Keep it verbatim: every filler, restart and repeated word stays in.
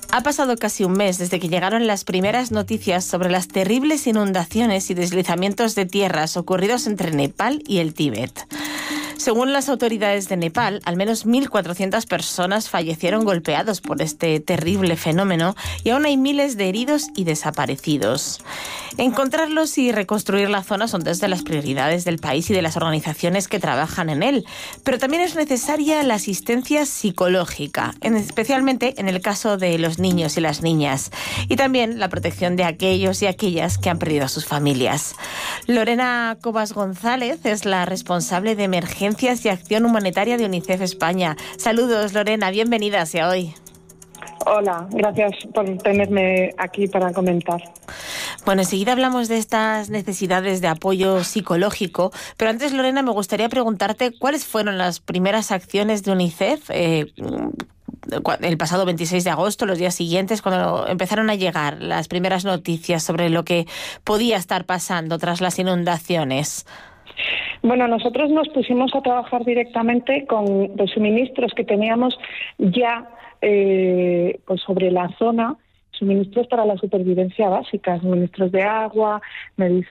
Ha pasado casi un mes desde que llegaron las primeras noticias sobre las terribles inundaciones y deslizamientos de tierras ocurridos entre Nepal y el Tíbet. Según las autoridades de Nepal, al menos mil cuatrocientas personas fallecieron golpeados por este terrible fenómeno y aún hay miles de heridos y desaparecidos. Encontrarlos y reconstruir la zona son desde las prioridades del país y de las organizaciones que trabajan en él, pero también es necesaria la asistencia psicológica, en, especialmente en el caso de los niños y las niñas, y también la protección de aquellos y aquellas que han perdido a sus familias. Lorena Cobas González es la responsable de emergencias y acción humanitaria de UNICEF España. Saludos, Lorena, bienvenida a Hoy. Hola, gracias por tenerme aquí para comentar. Bueno, enseguida hablamos de estas necesidades de apoyo psicológico, pero antes, Lorena, me gustaría preguntarte cuáles fueron las primeras acciones de UNICEF eh, el pasado veintiséis de agosto, los días siguientes, cuando empezaron a llegar las primeras noticias sobre lo que podía estar pasando tras las inundaciones. Bueno, nosotros nos pusimos a trabajar directamente con los suministros que teníamos ya eh, pues sobre la zona, suministros para la supervivencia básica, suministros de agua, medicinas,